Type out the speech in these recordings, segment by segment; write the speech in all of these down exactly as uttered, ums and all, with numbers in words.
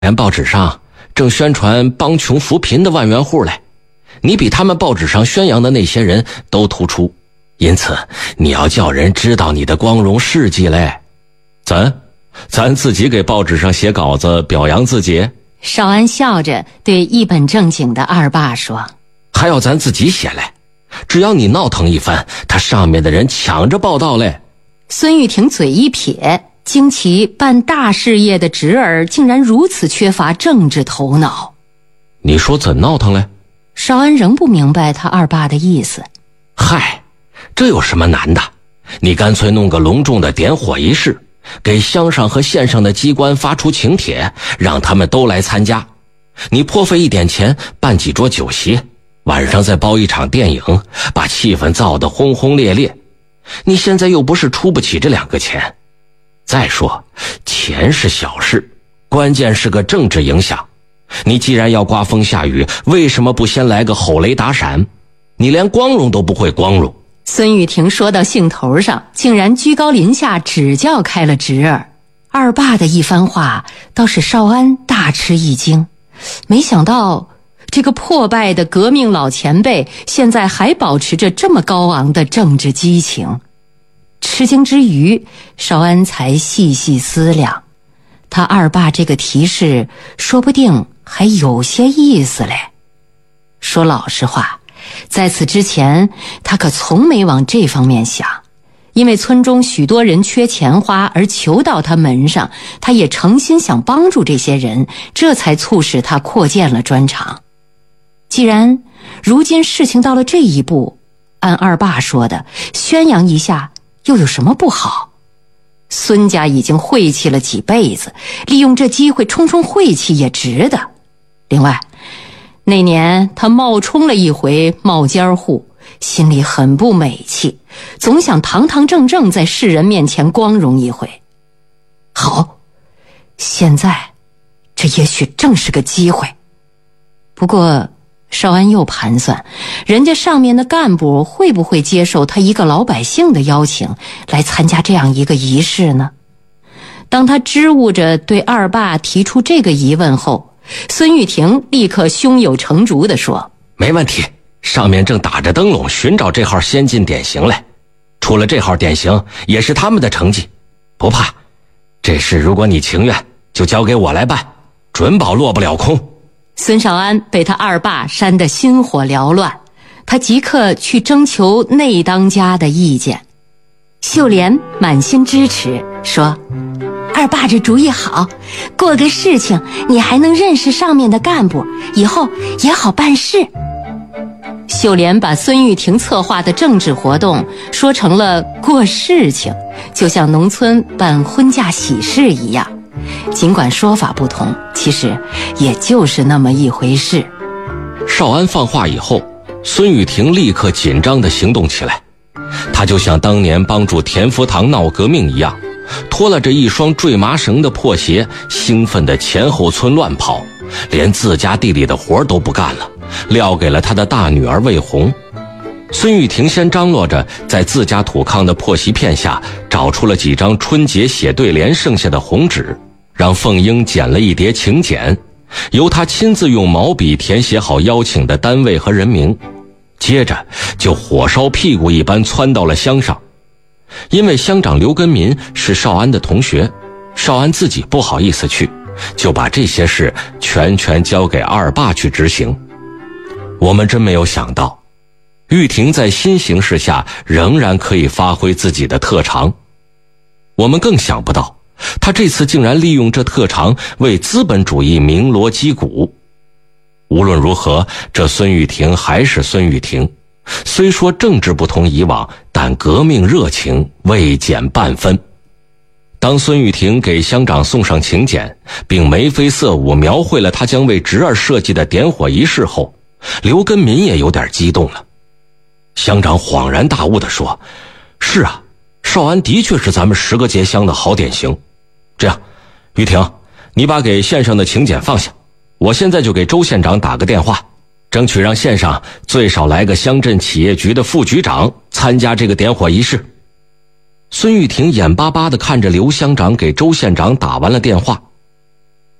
连报纸上正宣传帮穷扶贫的万元户嘞，你比他们报纸上宣扬的那些人都突出，因此你要叫人知道你的光荣事迹嘞。咱咱自己给报纸上写稿子表扬自己。 少安笑着对一本正经的二爸说， 还要咱自己写嘞，只要你闹腾一番，他上面的人抢着报道嘞。 孙玉婷嘴一撇，惊奇办大事业的侄儿竟然如此缺乏政治头脑。 你说怎闹腾嘞？ 少安仍不明白他二爸的意思。 嗨，这有什么难的？你干脆弄个隆重的点火仪式，给乡上和县上的机关发出请帖，让他们都来参加。你破费一点钱，办几桌酒席，晚上再包一场电影，把气氛造得轰轰烈烈。你现在又不是出不起这两个钱。再说，钱是小事，关键是个政治影响。你既然要刮风下雨，为什么不先来个吼雷打闪？你连光荣都不会光荣。 孙玉婷说到兴头上，竟然居高临下指教开了侄儿。二爸的一番话倒是少安大吃一惊，没想到这个破败的革命老前辈现在还保持着这么高昂的政治激情。吃惊之余，少安才细细思量，他二爸这个提示说不定还有些意思嘞。说老实话，在此之前他可从没往这方面想，因为村中许多人缺钱花而求到他门上，他也诚心想帮助这些人，这才促使他扩建了砖厂。既然如今事情到了这一步，按二爸说的宣扬一下又有什么不好？孙家已经晦气了几辈子，利用这机会冲冲晦气也值得。另外，那年他冒充了一回冒尖户，心里很不美气，总想堂堂正正在世人面前光荣一回。好，现在这也许正是个机会。不过少安又盘算，人家上面的干部会不会接受他一个老百姓的邀请来参加这样一个仪式呢？当他支吾着对二爸提出这个疑问后，孙玉婷立刻胸有成竹地说， 没问题，上面正打着灯笼寻找这号先进典型嘞，出了这号典型也是他们的成绩，不怕，这事如果你情愿就交给我来办，准保落不了空。 孙少安被他二爸煽得心火缭乱，他即刻去征求内当家的意见。秀莲满心支持，说，二爸这主意好，过个事情你还能认识上面的干部，以后也好办事。秀莲把孙玉婷策划的政治活动说成了过事情，就像农村办婚嫁喜事一样，尽管说法不同，其实也就是那么一回事。 少安放话以后，孙玉婷立刻紧张地行动起来。他就像当年帮助田福堂闹革命一样，拖了着一双坠麻绳的破鞋，兴奋地前后村乱跑，连自家地里的活都不干了，撂给了他的大女儿魏红。孙玉婷先张罗着在自家土炕的破席片下找出了几张春节写对联剩下的红纸，让凤英剪了一叠请柬，由他亲自用毛笔填写好邀请的单位和人名，接着就火烧屁股一般窜到了乡上。因为乡长刘根民是少安的同学，少安自己不好意思去，就把这些事全权交给二爸去执行。我们真没有想到，玉婷在新形势下仍然可以发挥自己的特长。我们更想不到，他这次竟然利用这特长为资本主义鸣锣击鼓。无论如何，这孙玉婷还是孙玉婷，虽说政治不同以往，但革命热情未减半分。当孙玉婷给乡长送上请柬，并眉飞色舞描绘了他将为侄儿设计的点火仪式后，刘根民也有点激动了。乡长恍然大悟地说，是啊，少安的确是咱们十个结乡的好典型。这样，玉婷，你把给县上的请柬放下，我现在就给周县长打个电话，争取让县上最少来个乡镇企业局的副局长参加这个点火仪式。孙玉婷眼巴巴地看着刘乡长给周县长打完了电话。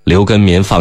刘根民放